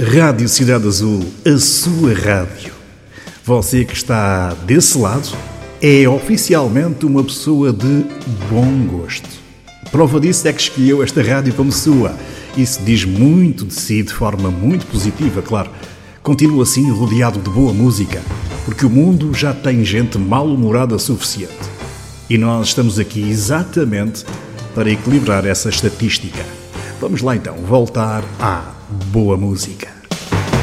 Rádio Cidade Azul, a sua rádio. Você que está desse lado é oficialmente uma pessoa de bom gosto. Prova disso é que escolheu esta rádio como sua. Isso diz muito de si de forma muito positiva, claro. Continua assim rodeado de boa música, porque o mundo já tem gente mal-humorada suficiente. E nós estamos aqui exatamente para equilibrar essa estatística. Vamos lá então voltar à boa música.